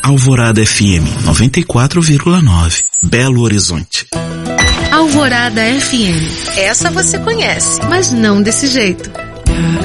Alvorada FM 94,9, Belo Horizonte. Alvorada FM. Essa você conhece, mas não desse jeito.